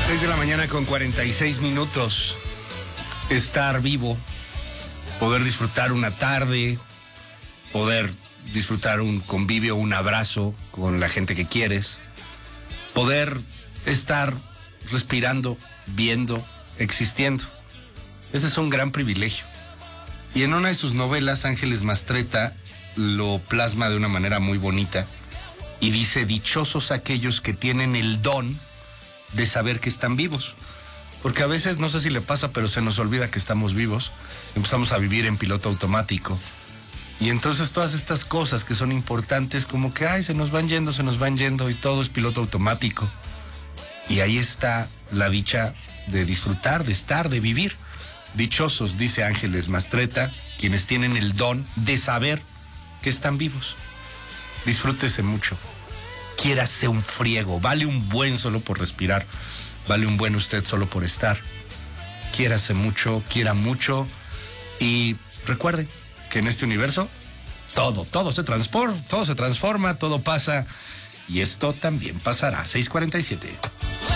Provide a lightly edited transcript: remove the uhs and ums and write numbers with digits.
6 de la mañana con 46 minutos. Estar vivo, poder disfrutar una tarde, poder disfrutar un convivio, un abrazo con la gente que quieres, poder estar respirando, viendo, existiendo. Ese es un gran privilegio. Y en una de sus novelas, Ángeles Mastretta lo plasma de una manera muy bonita y dice: dichosos aquellos que tienen el don de saber que están vivos. Porque a veces, no sé si le pasa, pero se nos olvida que estamos vivos. Empezamos a vivir en piloto automático. Y entonces todas estas cosas que son importantes, como que, se nos van yendo, y todo es piloto automático. Y ahí está la dicha de disfrutar, de estar, de vivir. Dichosos, dice Ángeles Mastretta, quienes tienen el don de saber que están vivos. Disfrútese mucho. Quiérase un friego. Vale un buen solo por respirar. Vale un buen usted solo por estar. Quiérase mucho, quiera mucho. Y recuerde que en este universo todo se transforma, todo pasa. Y esto también pasará. 6:47.